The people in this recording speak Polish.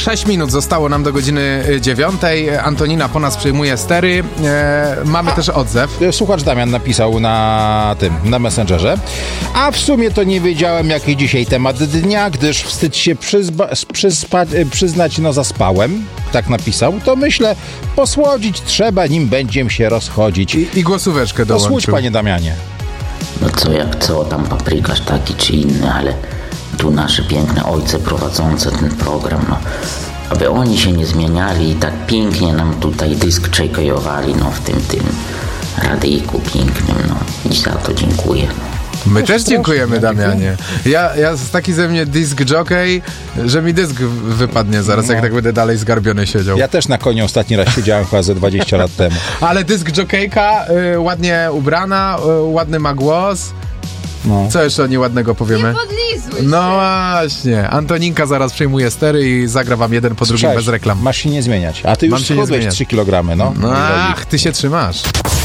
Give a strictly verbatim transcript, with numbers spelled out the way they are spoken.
sześć minut zostało nam do godziny dziewiątej. Antonina po nas przejmuje stery. E, mamy A, też odzew. Słuchacz Damian napisał na tym, na Messengerze. A w sumie to nie wiedziałem, jaki dzisiaj temat dnia, gdyż wstyd się przyzba, przyzpa, przyznać, no zaspałem. Tak napisał. To myślę, posłodzić trzeba, nim będziemy się rozchodzić. I, i głosóweczkę dołączył. Posłudź, panie Damianie. No co jak co, tam paprykarz taki czy inny, ale tu nasze piękne ojce prowadzące ten program, no, aby oni się nie zmieniali i tak pięknie nam tutaj dysk czekajowali, no, w tym, tym radyjku pięknym, no, i za to dziękuję, no. My też dziękujemy, Damianie. Ja, ja taki ze mnie disc jockey, że mi dysk wypadnie zaraz, no. jak tak będę dalej zgarbiony siedział. Ja też na koniu ostatni raz siedziałem chyba ze dwadzieścia lat temu. Ale dysk jockeyka, y, ładnie ubrana, y, ładny ma głos. No. Co jeszcze o niej ładnego powiemy? Nie podlizuj się. No właśnie. Antoninka zaraz przejmuje stery i zagra wam jeden po drugim bez reklam. Masz się nie zmieniać. A ty już schudłeś trzy kilogramy, no. no ach, ty się trzymasz.